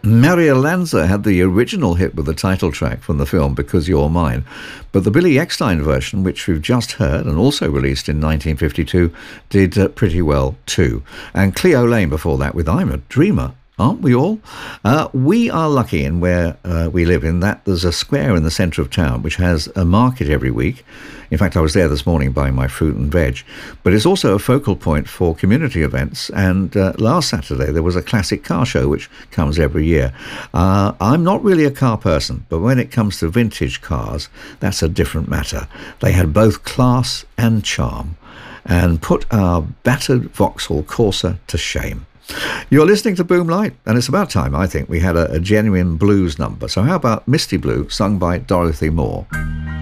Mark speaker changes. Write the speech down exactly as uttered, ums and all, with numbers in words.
Speaker 1: Maria Lanza had the original hit with the title track from the film Because You're Mine, but the Billy Eckstine version, which we've just heard and also released in nineteen fifty-two, did uh, pretty well too. And Cleo Lane before that with I'm a Dreamer. Aren't we all? Uh, we are lucky in where uh, we live in that there's a square in the centre of town which has a market every week. In fact, I was there this morning buying my fruit and veg. But it's also a focal point for community events. And uh, last Saturday there was a classic car show which comes every year. Uh, I'm not really a car person, but when it comes to vintage cars, that's a different matter. They had both class and charm and put our battered Vauxhall Corsa to shame. You're listening to Boomlight, and it's about time, I think, we had a, a genuine blues number. So how about Misty Blue, sung by Dorothy Moore?